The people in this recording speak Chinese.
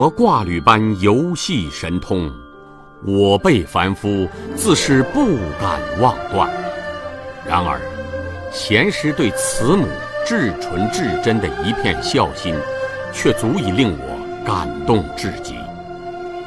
和挂履般游戏神通，我辈凡夫自是不敢妄断。然而，贤师对慈母至纯至真的一片孝心，却足以令我感动至极。